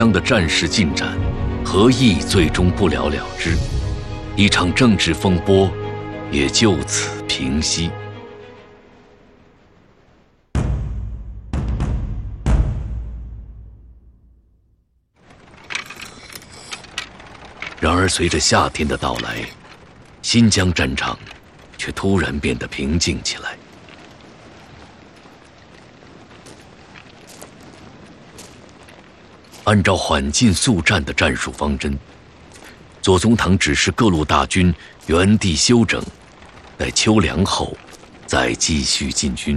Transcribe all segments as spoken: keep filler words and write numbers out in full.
疆的战事进展何以最终不了了之，一场政治风波也就此平息。然而，随着夏天的到来，新疆战场却突然变得平静起来。按照缓进速战的战术方针，左宗棠指示各路大军原地休整，待秋凉后再继续进军。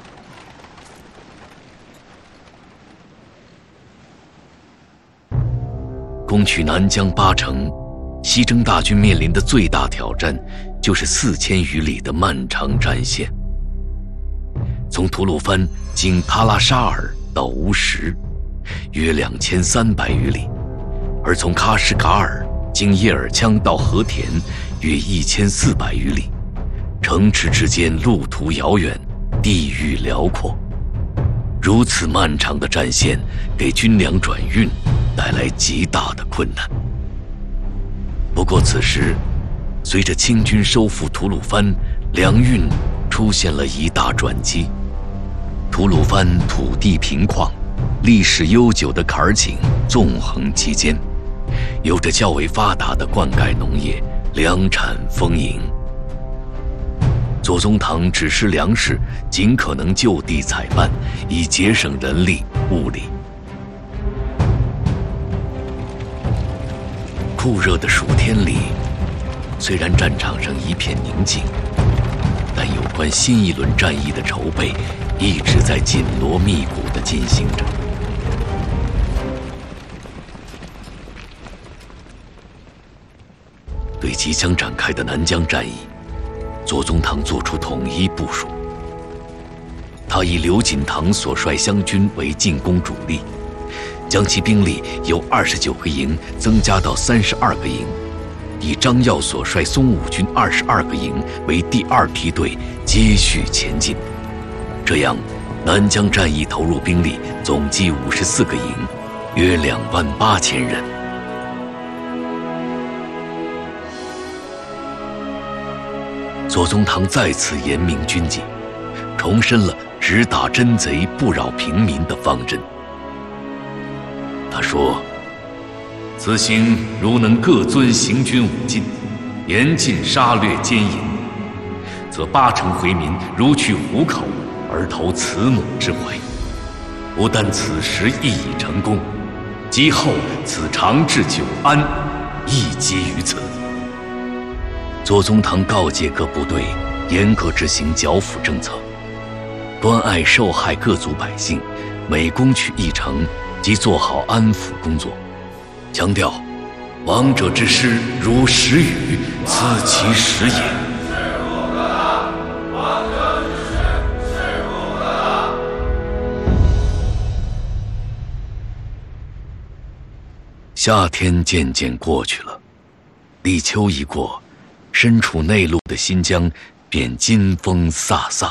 攻取南疆八城，西征大军面临的最大挑战就是四千余里的漫长战线。从吐鲁番经喀拉沙尔到乌什，约两千三百余里；而从喀什噶尔经叶尔羌到和田，约一千四百余里。城池之间路途遥远，地域辽阔。如此漫长的战线，给军粮转运带来极大的困难。不过此时，随着清军收复吐鲁番，粮运出现了一大转机。吐鲁番土地平旷，历史悠久的坎儿井纵横其间，有着较为发达的灌溉农业，粮产丰盈。左宗棠指示粮食尽可能就地采办，以节省人力物力。酷热的暑天里，虽然战场上一片宁静，但有关新一轮战役的筹备一直在紧锣密鼓地进行着。对即将展开的南疆战役，左宗棠作出统一部署。他以刘锦堂所率湘军为进攻主力，将其兵力由二十九个营增加到三十二个营，以张耀所率松武军二十二个营为第二梯队，接续前进。这样，南疆战役投入兵力总计五十四个营，约两万八千人。左宗棠再次严明军纪，重申了只打真贼不扰平民的方针。他说：“此行如能各遵行军武禁，严禁杀掠奸淫，则八成回民如取虎口而投慈母之怀。不但此时亦已成功，今后此长治久安，亦基于此。”左宗棠告诫各部队严格执行剿抚政策，关爱受害各族百姓，每攻取一城即做好安抚工作，强调亡者之师如石雨，此其实也。夏天渐渐过去了，立秋一过，身处内陆的新疆便金风飒飒。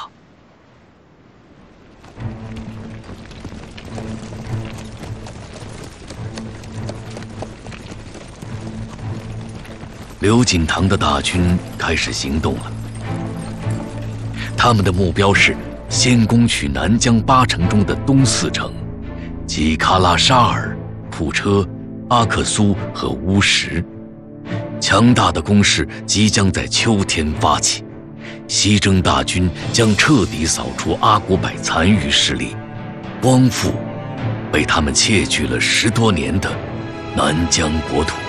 刘锦堂的大军开始行动了，他们的目标是先攻取南疆八城中的东四城，即喀拉沙尔、普车、阿克苏和乌什。强大的攻势即将在秋天发起，西征大军将彻底扫除阿古柏残余势力，光复被他们窃据了十多年的南疆国土。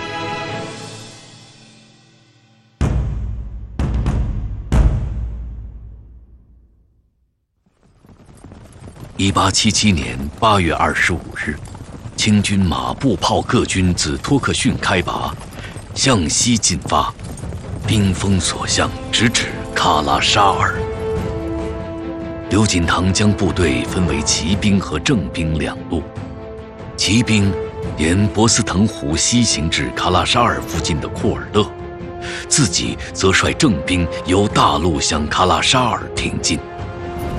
一八七七年八月二十五日，清军马步炮各军自托克逊开拔，向西进发，兵锋所向直指喀拉沙尔。刘锦堂将部队分为骑兵和正兵两路，骑兵沿博斯腾湖西行至喀拉沙尔附近的库尔勒，自己则率正兵由大路向喀拉沙尔挺进。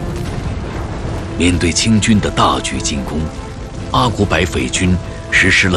面对清军的大举进攻，阿古柏匪军实施了